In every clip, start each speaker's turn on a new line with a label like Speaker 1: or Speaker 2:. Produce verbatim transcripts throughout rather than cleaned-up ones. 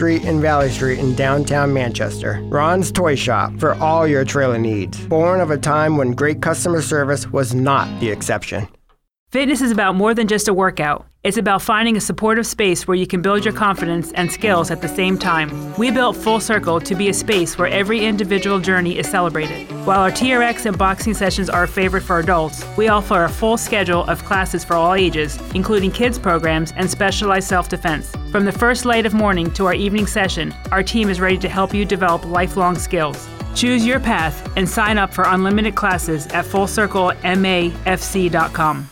Speaker 1: Street and Valley Street in downtown Manchester. Ron's Toy Shop for all your trailer needs. Born of a time when great customer service was not the exception.
Speaker 2: Fitness is about more than just a workout. It's about finding a supportive space where you can build your confidence and skills at the same time. We built Full Circle to be a space where every individual journey is celebrated. While our T R X and boxing sessions are a favorite for adults, we offer a full schedule of classes for all ages, including kids programs and specialized self-defense. From the first light of morning to our evening session, our team is ready to help you develop lifelong skills. Choose your path and sign up for unlimited classes at full circle m a f c dot com.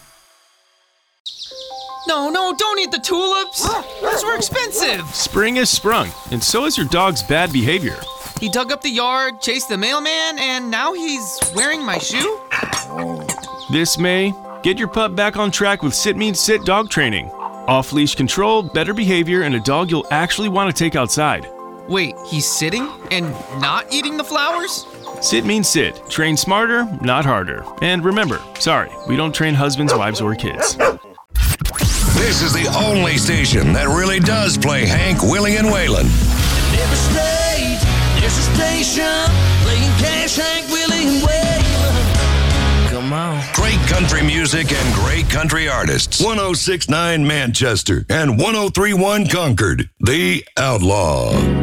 Speaker 3: No, no, don't eat the tulips. Those were expensive.
Speaker 4: Spring has sprung, and so is your dog's bad behavior.
Speaker 3: He dug up the yard, chased the mailman, and now he's wearing my shoe?
Speaker 4: This May, get your pup back on track with Sit Means Sit dog training. Off-leash control, better behavior, and a dog you'll actually want to take outside.
Speaker 3: Wait, he's sitting and not eating the flowers?
Speaker 4: Sit means sit. Train smarter, not harder. And remember, sorry, we don't train husbands, wives, or kids.
Speaker 5: This is the only station that really does play Hank, Willie, and Waylon.
Speaker 6: Every state, there's a station playing Cash, Hank, Willie, and Waylon. Come on.
Speaker 5: Great country music and great country artists. one oh six point nine Manchester and one oh three point one Concord. The Outlaw.